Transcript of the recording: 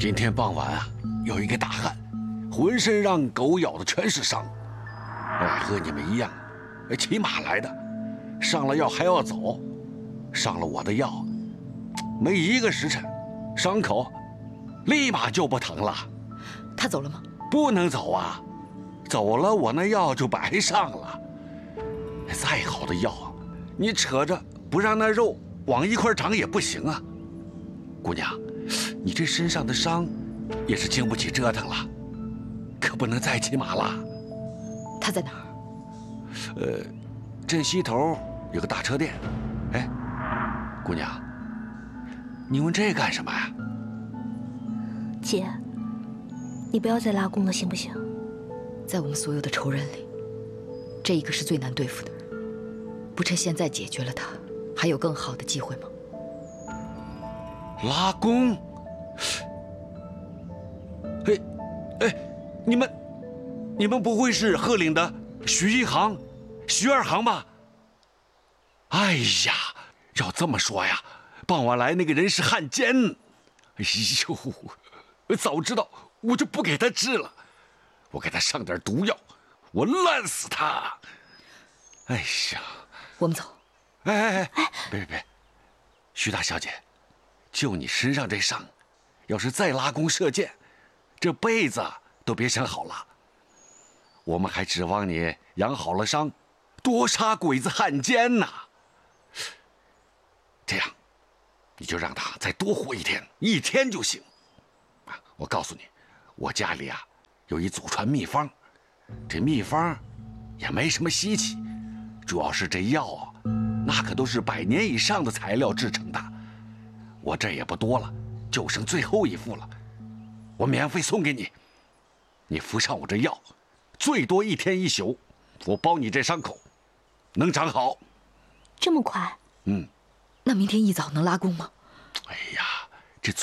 今天傍晚啊，有一个大汉，浑身让狗咬的全是伤，和你们一样，骑马来的，上了药还要走，上了我的药，没1个时辰，伤口立马就不疼了。 他走了吗？ 不能走啊，走了我那药就白上了。再好的药，你扯着不让那肉往一块长也不行啊。姑娘，你这身上的伤也是经不起折腾了，可不能再骑马了。 他在哪儿？ 镇西头有个大车店。哎，姑娘，你问这干什么呀？ 姐，你不要再拉弓了，行不行？ 在我们所有的仇人里，这一个是最难对付的。不趁现在解决了他，还有更好的机会吗？ 拉弓？哎，你们不会是鹤岭的徐一行、徐二行吧？哎呀，要这么说呀，傍晚来那个人是汉奸。哎呦，早知道我就不给他治了，我给他上点毒药，我烂死他。哎呀， 我们走。 哎，别，徐大小姐，就你身上这伤，要是再拉弓射箭，这辈子都别想好了。我们还指望你养好了伤，多杀鬼子汉奸呢。这样，你就让他再多活1天就行。我告诉你，我家里啊有一祖传秘方，这秘方也没什么稀奇，主要是这药啊，那可都是100年以上的材料制成的。我这也不多了，就剩最后1副了，我免费送给你。你服上我这药，最多1天1宿，我包你这伤口能长好。 这么快？ 那明天一早能拉弓吗？ 哎呀，